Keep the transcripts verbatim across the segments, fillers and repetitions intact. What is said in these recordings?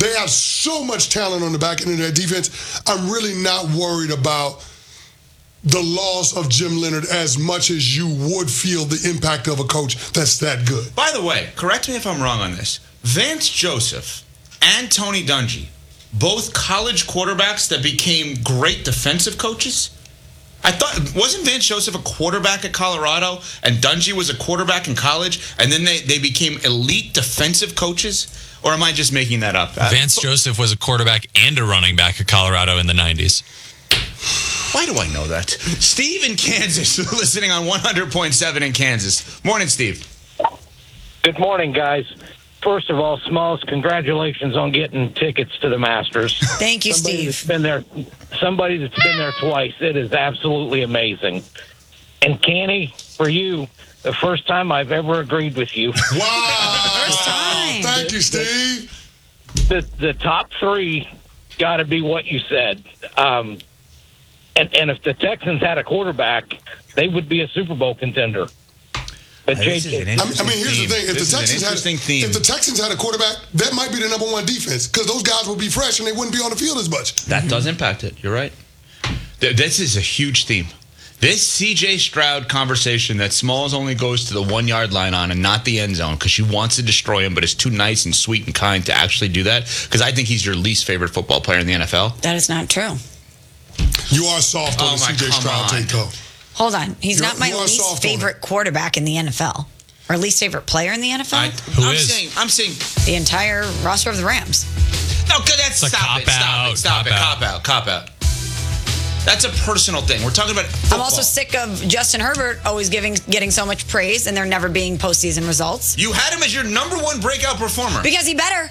They have so much talent on the back end of their defense. I'm really not worried about the loss of Jim Leonhard as much as you would feel the impact of a coach that's that good. By the way, correct me if I'm wrong on this. Vance Joseph and Tony Dungy, both college quarterbacks that became great defensive coaches. I thought, wasn't Vance Joseph a quarterback at Colorado and Dungy was a quarterback in college and then they, they became elite defensive coaches? Or am I just making that up? Vance Joseph was a quarterback and a running back at Colorado in the nineties. Why do I know that? Steve in Kansas, listening on one hundred point seven in Kansas. Morning, Steve. Good morning, guys. First of all, Smalls, congratulations on getting tickets to the Masters. Thank you, somebody Steve. That's been there, somebody that's been there twice. It is absolutely amazing. And Canny, for you, the first time I've ever agreed with you. Wow. First time. Thank you, Steve. The the top three got to be what you said. Um, and, and if the Texans had a quarterback, they would be a Super Bowl contender. But This J J, is an I mean, I mean, here's theme. the thing: if This the is Texans an had, interesting theme. if the Texans had a quarterback, that might be the number one defense because those guys would be fresh and they wouldn't be on the field as much. That does impact it. You're right. Th- This is a huge theme. This C J Stroud conversation that Smalls only goes to the one-yard line on and not the end zone because she wants to destroy him, but is too nice and sweet and kind to actually do that because I think he's your least favorite football player in the N F L. That is not true. You are soft on Oh, the my, C J come Stroud on. take, though. Hold on. He's You're- not my you are least soft on favorite it. quarterback in the N F L. Or least favorite player in the N F L? I, Who I'm is? saying, I'm saying, The entire roster of the Rams. no, good, that's It's a stop it, stop cop-out, it, stop it, cop-out. cop out, cop out. That's a personal thing. We're talking about football. I'm also sick of Justin Herbert always giving getting so much praise and there never being postseason results. You had him as your number one breakout performer. Because he better.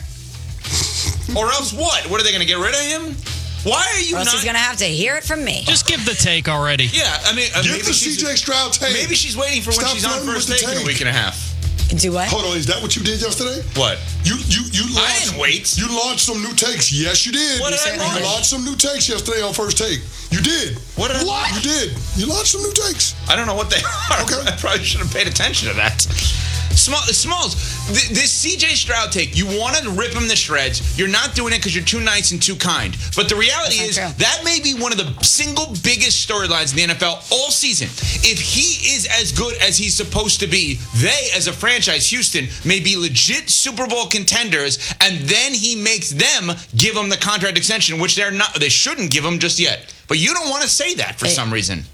Or else what? What, are they going to get rid of him? Why are you Or else not? he's going to have to hear it from me. Just give the take already. Yeah, I mean, uh, Give maybe the she's, C J Stroud take. maybe she's waiting for when Stop she's on flirting first with the take in a take. week and a half. Do what? Hold on, is that what you did yesterday? What? You you you launched, I didn't wait. You launched some new takes. Yes, you did. What did I you launch? launched some new takes yesterday on First Take. You did. What did I launch? You did. You launched some new takes. I don't know what they are. Okay. I probably should have paid attention to that. Small, Smalls, th- this C J Stroud take, you want to rip him to shreds. You're not doing it because you're too nice and too kind. But the reality That's is not true. that may be one of the single biggest storylines in the N F L all season. If he is as good as he's supposed to be, they, as a franchise, Houston, may be legit Super Bowl contenders, and then he makes them give him the contract extension, which they're not. They shouldn't give him just yet. But you don't want to say that for Hey. some reason.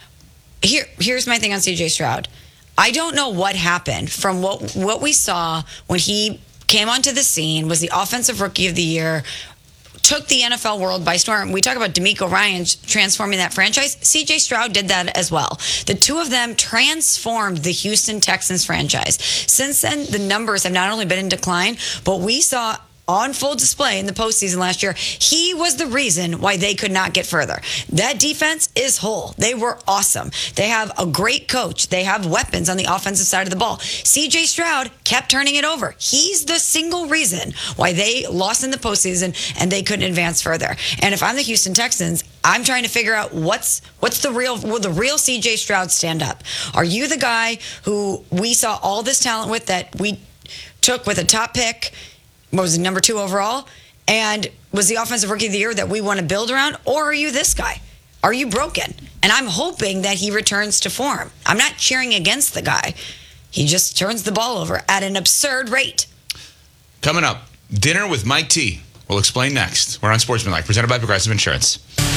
Here, here's my thing on C J Stroud. I don't know what happened from what what we saw when he came onto the scene, was the offensive rookie of the year, took the N F L world by storm. We talk about DeMeco Ryan transforming that franchise. C J Stroud did that as well. The two of them transformed the Houston Texans franchise. Since then, the numbers have not only been in decline, but we saw on full display in the postseason last year, he was the reason why they could not get further. That defense is whole. They were awesome. They have a great coach. They have weapons on the offensive side of the ball. C J Stroud kept turning it over. He's the single reason why they lost in the postseason and they couldn't advance further. And if I'm the Houston Texans, I'm trying to figure out what's what's the real will the real C J Stroud stand up? Are you the guy who we saw all this talent with that we took with a top pick? What was it, number two overall, and was the offensive rookie of the year that we want to build around, or are you this guy? Are you broken? And I'm hoping that he returns to form. I'm not cheering against the guy. He just turns the ball over at an absurd rate. Coming up, dinner with Mike T. We'll explain next. We're on Sportsmanlike, presented by Progressive Insurance.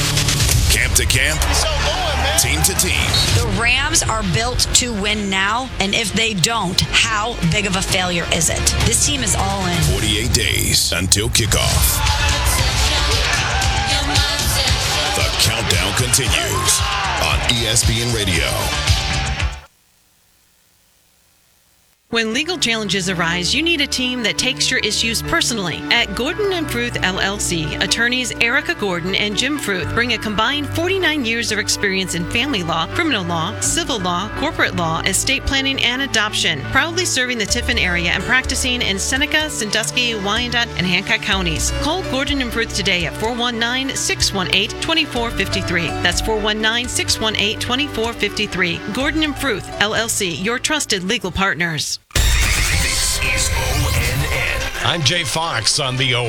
Camp to camp, team to team. The Rams are built to win now, and if they don't, how big of a failure is it? This team is all in. forty-eight days until kickoff. The countdown continues on E S P N Radio. When legal challenges arise, you need a team that takes your issues personally. At Gordon and Fruth L L C, attorneys Erica Gordon and Jim Fruth bring a combined forty-nine years of experience in family law, criminal law, civil law, corporate law, estate planning, and adoption. Proudly serving the Tiffin area and practicing in Seneca, Sandusky, Wyandotte, and Hancock counties. Call Gordon and Fruth today at four one nine, six one eight, two four five three. That's four one nine, six one eight, two four five three. Gordon and Fruth L L C, your trusted legal partners. This is O N N. I'm Jay Fox on the O